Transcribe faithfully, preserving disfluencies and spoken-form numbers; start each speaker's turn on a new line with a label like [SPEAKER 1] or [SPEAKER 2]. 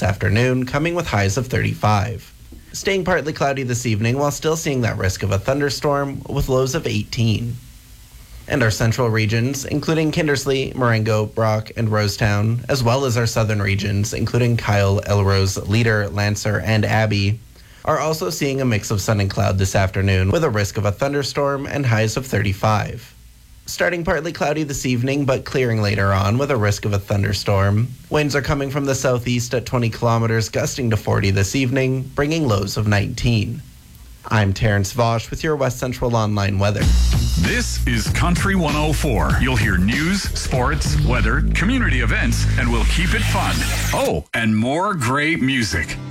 [SPEAKER 1] this afternoon, coming with highs of thirty-five. Staying partly cloudy this evening while still seeing that risk of a thunderstorm with lows of eighteen. And our central regions, including Kindersley, Marengo, Brock, and Rosetown, as well as our southern regions, including Kyle, Elrose, Leader, Lancer, and Abbey, are also seeing a mix of sun and cloud this afternoon with a risk of a thunderstorm and highs of thirty-five. Starting partly cloudy this evening, but clearing later on with a risk of a thunderstorm. Winds are coming from the southeast at twenty kilometers, gusting to forty this evening, bringing lows of nineteen. I'm Terrence Vosch with your West Central Online weather.
[SPEAKER 2] This is Country one oh four. You'll hear news, sports, weather, community events, and we'll keep it fun. Oh, and more great music.